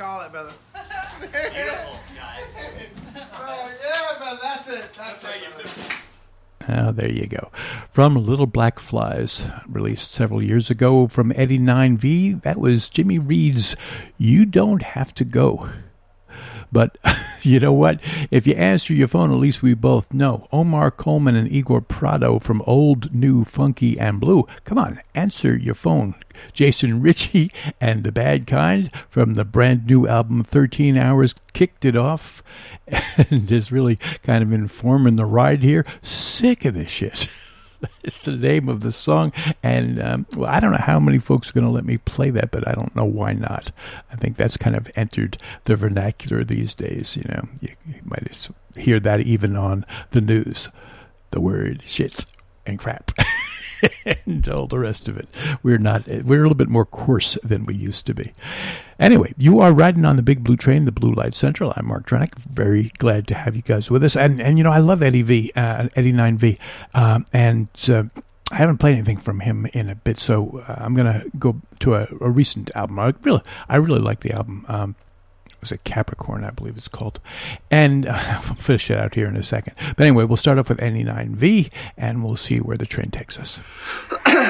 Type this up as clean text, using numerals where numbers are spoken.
call it, brother. Beautiful, guys. Yeah, brother, that's it. That's how you do it. Oh, there you go. From Little Black Flies, released several years ago from Eddie 9V, that was Jimmy Reed's You Don't Have to Go. But you know what? If you answer your phone, at least we both know. Omar Coleman and Igor Prado from Old, New, Funky, and Blue. Come on, answer your phone. Jason Ritchie and The Bad Kind from the brand new album 13 Hours kicked it off and is really kind of informing the ride here. Sick of this shit. It's the name of the song, and well, I don't know how many folks are going to let me play that, but I don't know why not. I think that's kind of entered the vernacular these days. You know, you might hear that even on the news. The word shit and crap. And all the rest of it. We're a little bit more coarse than we used to be. Anyway, you are riding on the Big Blue Train, the Blue Light Central. I'm Mark Drenick. Very glad to have you guys with us. And you know, I love Eddie 9V. And I haven't played anything from him in a bit, so I'm going to go to a recent album. I really like the album. Was it Capricorn, I believe it's called. And I'll finish it out here in a second. But anyway, we'll start off with Eddie 9V, and we'll see where the train takes us.